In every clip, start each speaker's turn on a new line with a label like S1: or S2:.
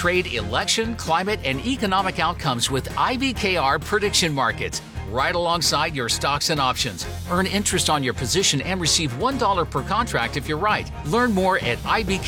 S1: trade election, climate, and economic outcomes with IBKR prediction markets, right alongside your stocks and options. Earn interest on your position and receive $1 per contract if you're right. Learn more at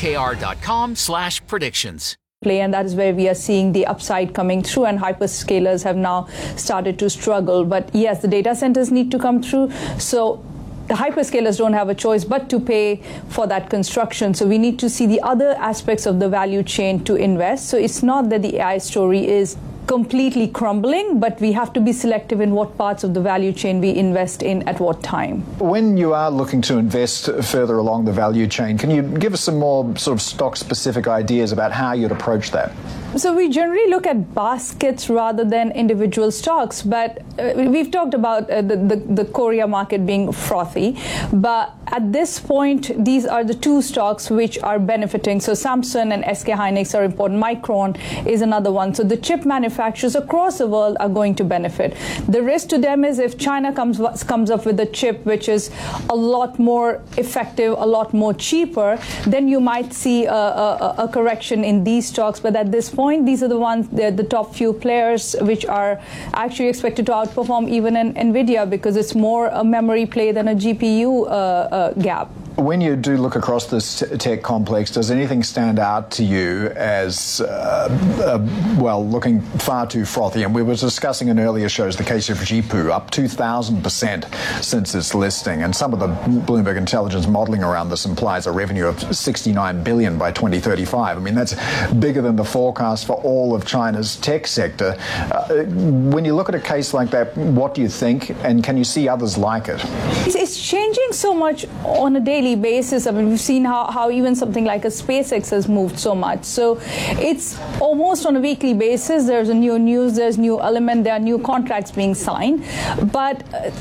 S1: ibkr.com/predictions.
S2: And that is where we are seeing the upside coming through, and hyperscalers have now started to struggle. But yes, the data centers need to come through. So the hyperscalers don't have a choice but to pay for that construction. So we need to see the other aspects of the value chain to invest. So it's not that the AI story is completely crumbling, but we have to be selective in what parts of the value chain we invest in at what time.
S3: When you are looking to invest further along the value chain, can you give us some more sort of stock-specific ideas about how you'd approach that?
S2: So we generally look at baskets rather than individual stocks, but we've talked about the Korea market being frothy, but at this point, these are the two stocks which are benefiting. So Samsung and SK Hynix are important. Micron is another one. So the chip manufacturers across the world are going to benefit. The risk to them is if China comes up with a chip which is a lot more effective, a lot more cheaper, then you might see a correction in these stocks. But at this point, these are the ones, the top few players which are actually expected to outperform even in NVIDIA, because it's more a memory play than a GPU gap.
S3: When you do look across this tech complex, does anything stand out to you as, looking far too frothy? And we were discussing in earlier shows the case of Jipu, up 2,000% since its listing. And some of the Bloomberg Intelligence modeling around this implies a revenue of $69 billion by 2035. I mean, that's bigger than the forecast for all of China's tech sector. When you look at a case like that, what do you think? And can you see others like it?
S2: It's changing so much on a daily basis. I mean, we've seen how even something like a SpaceX has moved so much. So it's almost on a weekly basis. There's a new news, there's new element, there are new contracts being signed. But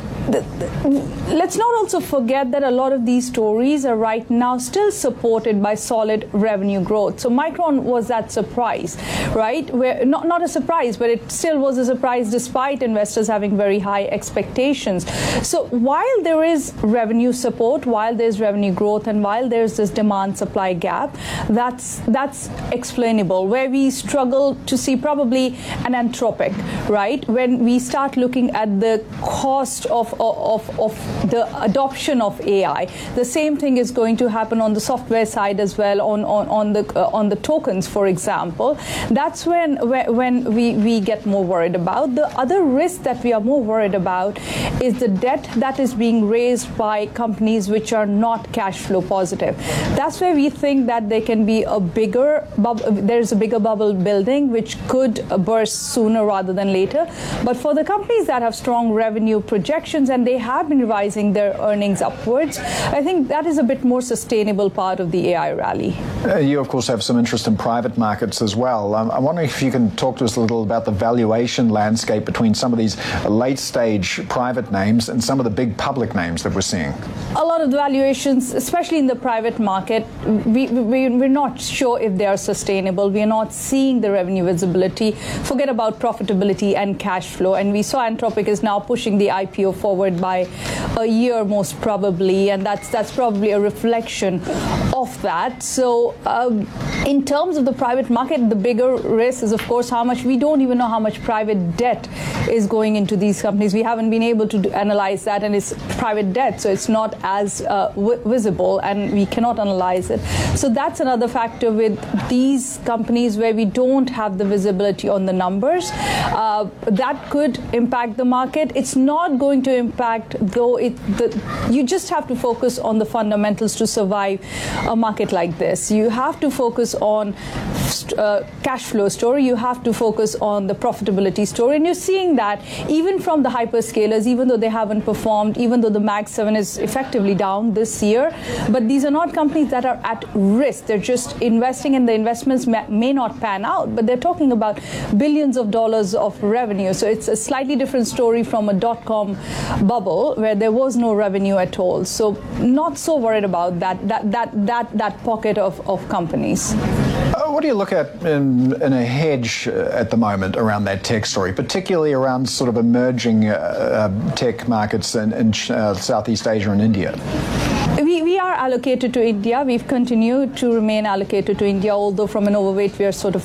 S2: let's not also forget that a lot of these stories are right now still supported by solid revenue growth. So Micron was that surprise, right? Where not a surprise, but it still was a surprise despite investors having very high expectations. So while there is revenue support, while there's revenue growth, and while there's this demand-supply gap, that's explainable. Where we struggle to see probably an Anthropic, right? When we start looking at the cost of the adoption of AI, the same thing is going to happen on the software side as well, on the tokens, for example. That's when we get more worried about. The other risk that we are more worried about is the debt that is being raised by companies which are not cash flow positive. That's where we think that there can be a bigger bubble. There's a bigger bubble building which could burst sooner rather than later. But for the companies that have strong revenue projections and they have been revising their earnings upwards, I think that is a bit more sustainable part of the AI rally.
S3: You, of course, have some interest in private markets as well. I'm wondering if you can talk to us a little about the valuation landscape between some of these late-stage private names and some of the big public names that we're seeing.
S2: A lot of the valuations, especially in the private market, we're not sure if they are sustainable. We are not seeing the revenue visibility. Forget about profitability and cash flow. And we saw Anthropic is now pushing the IPO forward by a year, most probably, and that's probably a reflection of that. So in terms of the private market, the bigger risk is, of course, how much we don't even know how much private debt is going into these companies. We haven't been able to analyze that, and it's private debt, so it's not as visible, and we cannot analyze it. So that's another factor with these companies where we don't have the visibility on the numbers. That could impact the market. It's not going to impact, though. You just have to focus on the fundamentals to survive a market like this. You have to focus on cash flow story. You have to focus on the profitability story, and you're seeing that even from the hyperscalers, even though they haven't performed, even though the Mag 7 is effectively down this year. But these are not companies that are at risk. They're just investing, and the investments may not pan out, but they're talking about billions of dollars of revenue. So it's a slightly different story from a dot-com bubble where there was no revenue at all. So not so worried about that pocket of companies.
S3: What do you look at in a hedge at the moment around that tech story, particularly around sort of emerging tech markets in Southeast Asia and India?
S2: We are allocated to India. We've continued to remain allocated to India, although from an overweight we are sort of